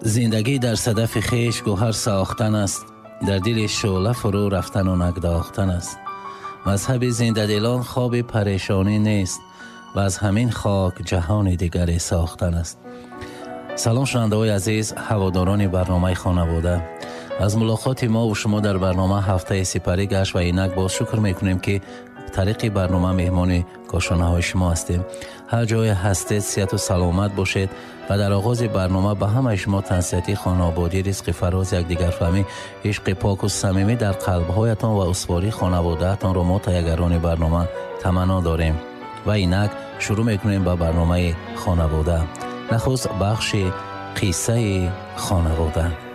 زندگی در صدف خویش گوهر ساختن است، در دل شعله فرو رفتن و نگداختن است. مذهب زنده‌دلان خواب پریشانی نیست و از همین خاک جهان دیگری ساختن است. سلام شنونده‌های عزیز، هواداران برنامه خانواده، از ملاقات ما و شما در برنامه هفته سپری گشت و اینک باز شکر میکنیم که طریق برنامه مهمان کاشانه‌های شما هستیم. هر جای هستید صحت و سلامت باشید و در آغاز برنامه به همه شما تنسیتی خانوادگی، رزق فراز، یکدیگر فهمی، عشق پاک و صمیمی در قلب‌هایتان و اسواری خانواده‌تان را ما تیگران برنامه تمنا داریم و اینک شروع میکنیم با برنامه خانواده. نخست بخش قصه خانواده.